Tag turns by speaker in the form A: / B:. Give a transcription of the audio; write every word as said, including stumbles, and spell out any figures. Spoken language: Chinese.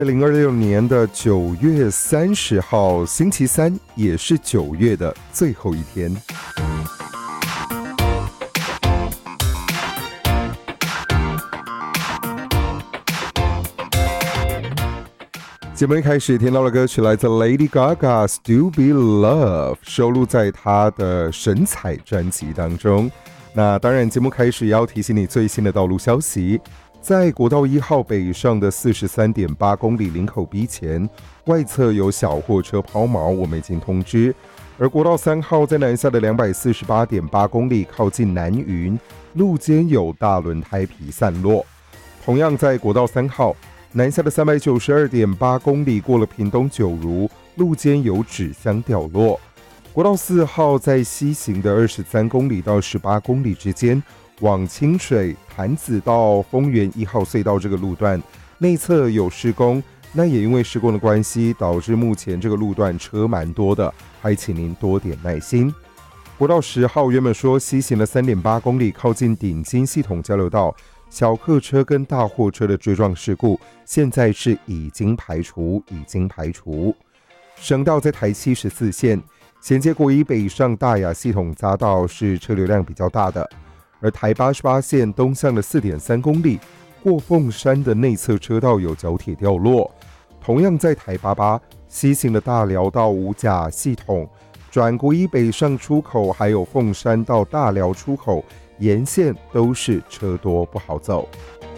A: 二零二六年的九月三十号，星期三，也是九月的最后一天。节目一开始听到的歌曲来自 Lady Gaga's Do Be Love， 收录在她的神采专辑当中。那当然，节目开始也要提醒你最新的道路消息。在国道一号北上的 四十三点八 公里林口 B 前，外侧有小货车抛锚，我们已经通知。而国道三号在南下的 两百四十八点八 公里靠近南云，路肩有大轮胎皮散落。同样在国道三号南下的 三百九十二点八 公里过了屏东九如，路肩有纸箱掉落。国道四号在西行的二十三公里到十八公里之间，往清水潭子到丰原一号隧道这个路段内侧有施工，那也因为施工的关系，导致目前这个路段车蛮多的，还请您多点耐心。国道十号原本说西行了 三点八 公里靠近顶金系统交流道，小客车跟大货车的追撞事故现在是已经排除已经排除。省道在台七十四线衔接国一北上大雅系统匝道是车流量比较大的，而台八十八线东向的 四点三 公里过凤山的内侧车道有角铁掉落。同样在台八八西行的大寮到五甲系统转国一北上出口，还有凤山到大寮出口沿线都是车多不好走。